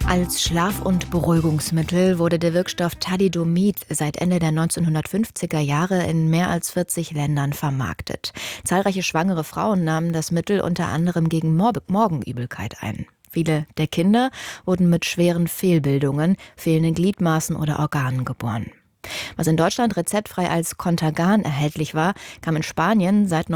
Als Schlaf- und Beruhigungsmittel wurde der Wirkstoff Thalidomid seit Ende der 1950er Jahre in mehr als 40 Ländern vermarktet. Zahlreiche schwangere Frauen nahmen das Mittel unter anderem gegen Morgenübelkeit ein. Viele der Kinder wurden mit schweren Fehlbildungen, fehlenden Gliedmaßen oder Organen geboren. Was in Deutschland rezeptfrei als Contergan erhältlich war, kam in Spanien seit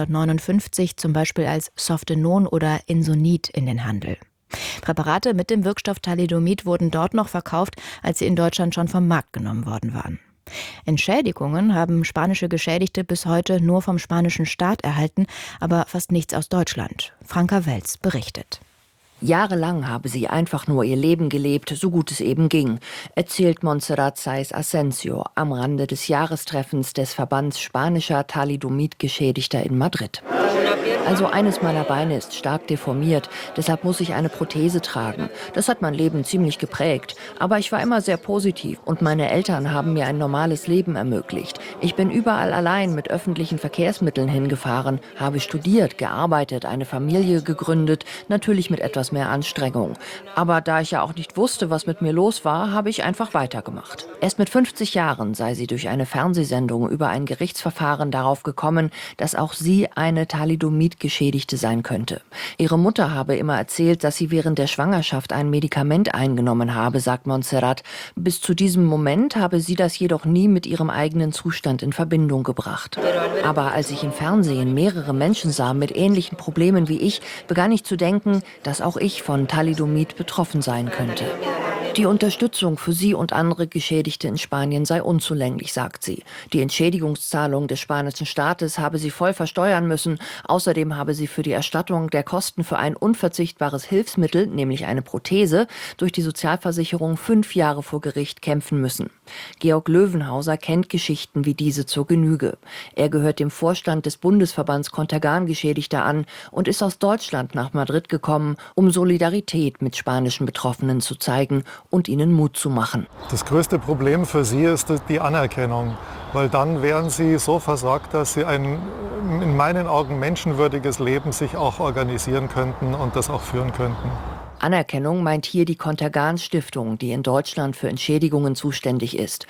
1959 zum Beispiel als Softenon oder Insonid in den Handel. Präparate mit dem Wirkstoff Thalidomid wurden dort noch verkauft, als sie in Deutschland schon vom Markt genommen worden waren. Entschädigungen haben spanische Geschädigte bis heute nur vom spanischen Staat erhalten, aber fast nichts aus Deutschland. Franka Welz berichtet. Jahrelang habe sie einfach nur ihr Leben gelebt, so gut es eben ging, erzählt Montserrat Saiz Asensio am Rande des Jahrestreffens des Verbands spanischer Thalidomid-Geschädigter in Madrid. Also eines meiner Beine ist stark deformiert, deshalb muss ich eine Prothese tragen. Das hat mein Leben ziemlich geprägt. Aber ich war immer sehr positiv und meine Eltern haben mir ein normales Leben ermöglicht. Ich bin überall allein mit öffentlichen Verkehrsmitteln hingefahren, habe studiert, gearbeitet, eine Familie gegründet, natürlich mit etwas mehr Anstrengung. Aber da ich ja auch nicht wusste, was mit mir los war, habe ich einfach weitergemacht. Erst mit 50 Jahren sei sie durch eine Fernsehsendung über ein Gerichtsverfahren darauf gekommen, dass auch sie eine Thalidomid-Geschädigte sein könnte. Ihre Mutter habe immer erzählt, dass sie während der Schwangerschaft ein Medikament eingenommen habe, sagt Montserrat. Bis zu diesem Moment habe sie das jedoch nie mit ihrem eigenen Zustand in Verbindung gebracht. Aber als ich im Fernsehen mehrere Menschen sah mit ähnlichen Problemen wie ich, begann ich zu denken, dass auch ich von Thalidomid betroffen sein könnte. Die Unterstützung für sie und andere Geschädigte in Spanien sei unzulänglich, sagt sie. Die Entschädigungszahlung des spanischen Staates habe sie voll versteuern müssen. Außerdem habe sie für die Erstattung der Kosten für ein unverzichtbares Hilfsmittel, nämlich eine Prothese, durch die Sozialversicherung 5 Jahre vor Gericht kämpfen müssen. Georg Löwenhauser kennt Geschichten wie diese zur Genüge. Er gehört dem Vorstand des Bundesverbands Contergan-Geschädigter an und ist aus Deutschland nach Madrid gekommen, um Solidarität mit spanischen Betroffenen zu zeigen und ihnen Mut zu machen. Das größte Problem für sie ist die Anerkennung, weil dann wären sie so versagt, dass sie ein in meinen Augen menschenwürdiges Leben sich auch organisieren könnten und das auch führen könnten. Anerkennung meint hier die Contergan-Stiftung, die in Deutschland für Entschädigungen zuständig ist.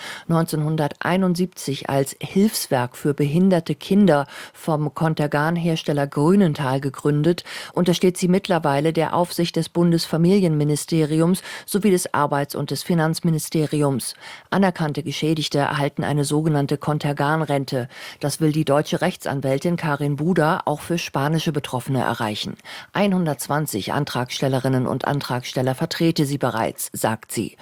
1971 als Hilfswerk für behinderte Kinder vom Contergan-Hersteller Grünenthal gegründet, untersteht sie mittlerweile der Aufsicht des Bundesfamilienministeriums sowie des Arbeits- und des Finanzministeriums. Anerkannte Geschädigte erhalten eine sogenannte Contergan-Rente. Das will die deutsche Rechtsanwältin Karin Buder auch für spanische Betroffene erreichen. 120 Antragstellerinnen und Antragsteller vertrete sie bereits, sagt sie.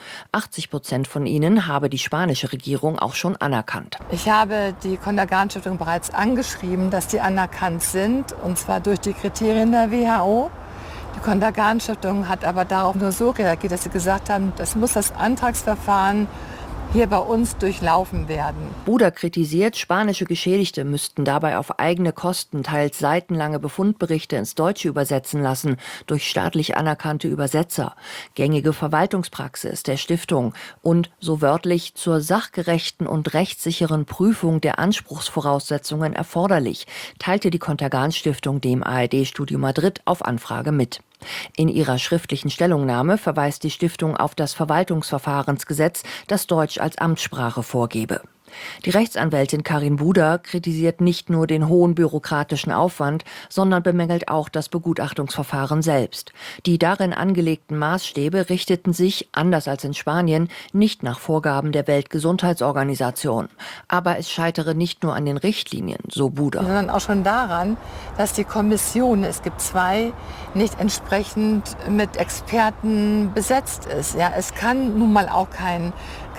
80% von ihnen habe die spanische Regierung auch schon anerkannt. Ich habe die Contergan-Stiftung bereits angeschrieben, dass die anerkannt sind, und zwar durch die Kriterien der WHO. Die Contergan-Stiftung hat aber darauf nur so reagiert, dass sie gesagt haben, das muss das Antragsverfahren hier bei uns durchlaufen werden. Buder kritisiert, spanische Geschädigte müssten dabei auf eigene Kosten teils seitenlange Befundberichte ins Deutsche übersetzen lassen durch staatlich anerkannte Übersetzer. Gängige Verwaltungspraxis der Stiftung und, so wörtlich, zur sachgerechten und rechtssicheren Prüfung der Anspruchsvoraussetzungen erforderlich, teilte die Contergan-Stiftung dem ARD-Studio Madrid auf Anfrage mit. In ihrer schriftlichen Stellungnahme verweist die Stiftung auf das Verwaltungsverfahrensgesetz, das Deutsch als Amtssprache vorgebe. Die Rechtsanwältin Karin Buder kritisiert nicht nur den hohen bürokratischen Aufwand, sondern bemängelt auch das Begutachtungsverfahren selbst. Die darin angelegten Maßstäbe richteten sich, anders als in Spanien, nicht nach Vorgaben der Weltgesundheitsorganisation. Aber es scheitere nicht nur an den Richtlinien, so Buder. Sondern auch schon daran, dass die Kommission, es gibt 2, nicht entsprechend mit Experten besetzt ist. Ja, es kann nun mal auch keine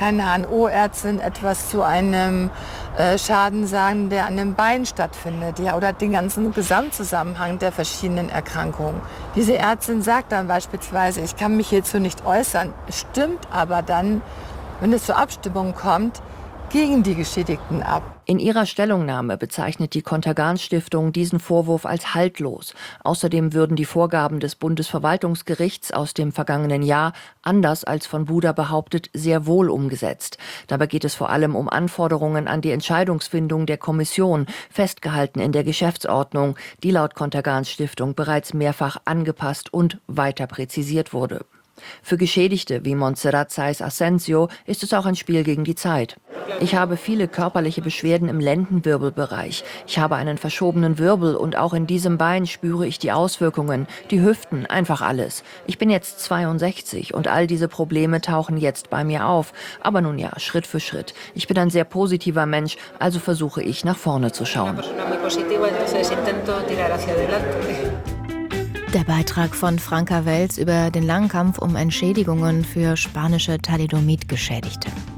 HNO-Ärztin etwas zu einem Schaden sagen, der an dem Bein stattfindet, ja, oder den ganzen Gesamtzusammenhang der verschiedenen Erkrankungen. Diese Ärztin sagt dann beispielsweise, ich kann mich hierzu nicht äußern, stimmt aber dann, wenn es zur Abstimmung kommt, gegen die Geschädigten ab. In ihrer Stellungnahme bezeichnet die Contergan-Stiftung diesen Vorwurf als haltlos. Außerdem würden die Vorgaben des Bundesverwaltungsgerichts aus dem vergangenen Jahr, anders als von Buder behauptet, sehr wohl umgesetzt. Dabei geht es vor allem um Anforderungen an die Entscheidungsfindung der Kommission, festgehalten in der Geschäftsordnung, die laut Contergan-Stiftung bereits mehrfach angepasst und weiter präzisiert wurde. Für Geschädigte wie Montserrat Sáez Asensio ist es auch ein Spiel gegen die Zeit. Ich habe viele körperliche Beschwerden im Lendenwirbelbereich. Ich habe einen verschobenen Wirbel und auch in diesem Bein spüre ich die Auswirkungen, die Hüften, einfach alles. Ich bin jetzt 62 und all diese Probleme tauchen jetzt bei mir auf. Aber nun ja, Schritt für Schritt. Ich bin ein sehr positiver Mensch, also versuche ich nach vorne zu schauen. Der Beitrag von Franka Welz über den langen Kampf um Entschädigungen für spanische Thalidomid-Geschädigte.